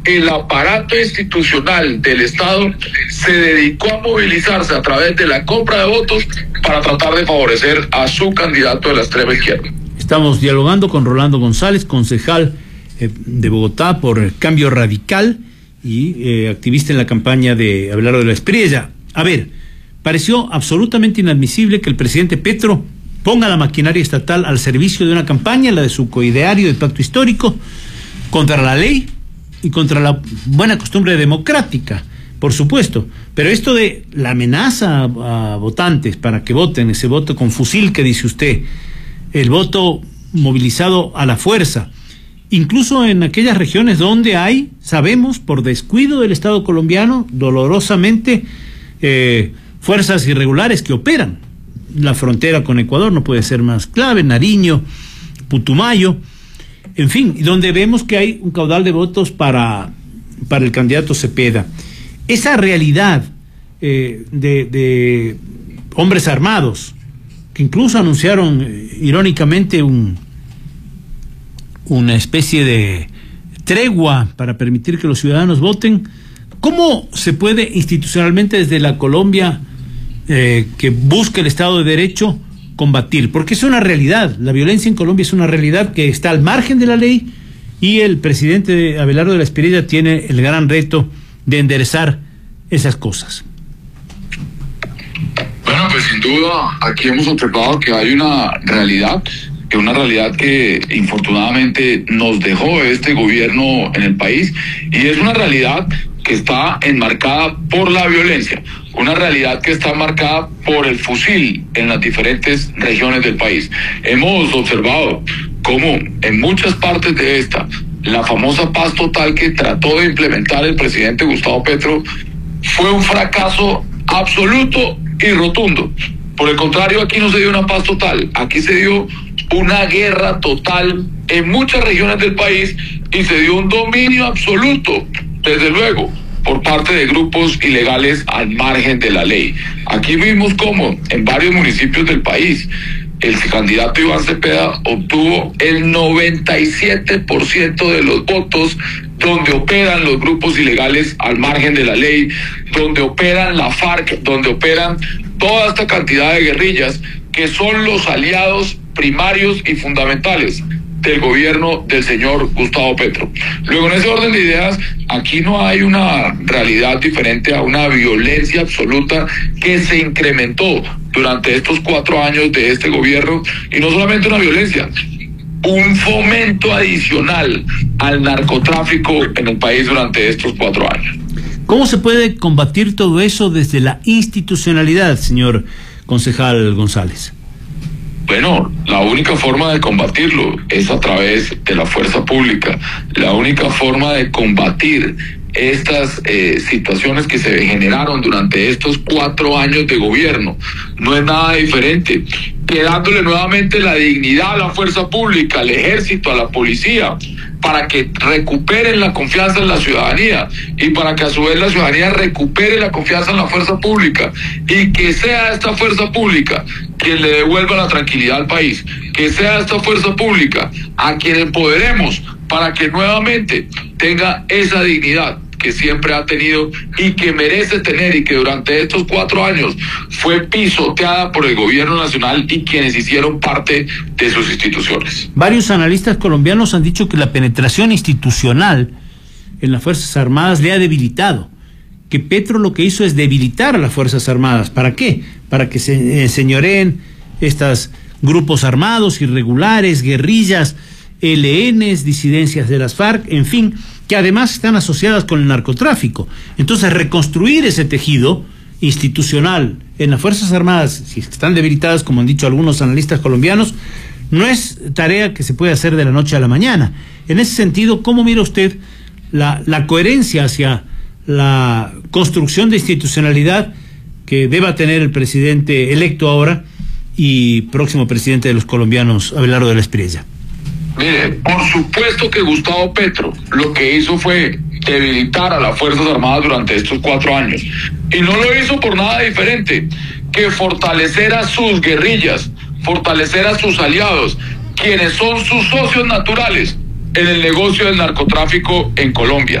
el aparato institucional del Estado se dedicó a movilizarse a través de la compra de votos para tratar de favorecer a su candidato de la extrema izquierda. Estamos dialogando con Rolando González, concejal de Bogotá por Cambio Radical y activista en la campaña de Abelardo de la Espriella. A ver, pareció absolutamente inadmisible que el presidente Petro ponga la maquinaria estatal al servicio de una campaña, la de su coideario de pacto histórico, contra la ley y contra la buena costumbre democrática, por supuesto. Pero esto de la amenaza a votantes para que voten, ese voto con fusil que dice usted, el voto movilizado a la fuerza, incluso en aquellas regiones donde hay, sabemos, por descuido del Estado colombiano, dolorosamente, fuerzas irregulares que operan. La frontera con Ecuador no puede ser más clave, Nariño, Putumayo, en fin, donde vemos que hay un caudal de votos para el candidato Cepeda. Esa realidad de hombres armados, que incluso anunciaron irónicamente una especie de tregua para permitir que los ciudadanos voten, ¿cómo se puede institucionalmente desde la Colombia que busca el Estado de Derecho combatir? Porque es una realidad, la violencia en Colombia es una realidad que está al margen de la ley y el presidente Abelardo de la Espriella tiene el gran reto de enderezar esas cosas. Bueno, pues sin duda aquí hemos observado que hay una realidad que infortunadamente nos dejó este gobierno en el país, y es una realidad que está enmarcada por la violencia, una realidad que está marcada por el fusil en las diferentes regiones del país. Hemos observado cómo en muchas partes de esta, la famosa paz total que trató de implementar el presidente Gustavo Petro fue un fracaso absoluto y rotundo. Por el contrario, aquí no se dio una paz total, aquí se dio una guerra total en muchas regiones del país y se dio un dominio absoluto, desde luego, por parte de grupos ilegales al margen de la ley. Aquí vimos cómo en varios municipios del país el candidato Iván Cepeda obtuvo el 97% de los votos, donde operan los grupos ilegales al margen de la ley, donde operan la FARC, donde operan toda esta cantidad de guerrillas que son los aliados primarios y fundamentales del gobierno del señor Gustavo Petro. Luego, en ese orden de ideas, aquí no hay una realidad diferente a una violencia absoluta que se incrementó durante estos 4 años de este gobierno, y no solamente una violencia, un fomento adicional al narcotráfico en el país durante estos 4 años. ¿Cómo se puede combatir todo eso desde la institucionalidad, señor concejal González? Bueno, la única forma de combatirlo es a través de la fuerza pública. La única forma de combatir estas situaciones que se generaron durante estos 4 años de gobierno no es nada diferente que dándole nuevamente la dignidad a la fuerza pública, al ejército, a la policía, para que recuperen la confianza en la ciudadanía y para que a su vez la ciudadanía recupere la confianza en la fuerza pública, y que sea esta fuerza pública quien le devuelva la tranquilidad al país, que sea esta fuerza pública a quien empoderemos para que nuevamente tenga esa dignidad que siempre ha tenido y que merece tener, y que durante estos 4 años fue pisoteada por el gobierno nacional y quienes hicieron parte de sus instituciones. Varios analistas colombianos han dicho que la penetración institucional en las Fuerzas Armadas le ha debilitado, que Petro lo que hizo es debilitar a las Fuerzas Armadas. ¿Para qué? Para que se enseñoreen estos grupos armados, irregulares, guerrillas, ELNs, disidencias de las FARC, en fin, que además están asociadas con el narcotráfico. Entonces, reconstruir ese tejido institucional en las Fuerzas Armadas, si están debilitadas, como han dicho algunos analistas colombianos, no es tarea que se puede hacer de la noche a la mañana. En ese sentido, ¿cómo mira usted la coherencia hacia la construcción de institucionalidad que deba tener el presidente electo ahora y próximo presidente de los colombianos, Abelardo de la Espriella? Mire, por supuesto que Gustavo Petro lo que hizo fue debilitar a las Fuerzas Armadas durante estos 4 años. Y no lo hizo por nada diferente que fortalecer a sus guerrillas, fortalecer a sus aliados, quienes son sus socios naturales en el negocio del narcotráfico en Colombia.